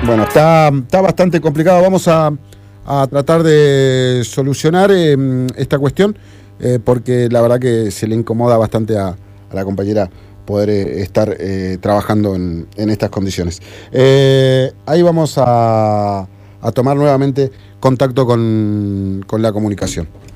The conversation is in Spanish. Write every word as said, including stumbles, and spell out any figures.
Bueno, está, está bastante complicado. Vamos a, a tratar de solucionar eh, esta cuestión eh, porque la verdad que se le incomoda bastante a, a la compañera poder eh, estar eh, trabajando en, en estas condiciones. Eh, ahí vamos a, a tomar nuevamente contacto con, con la comunicación.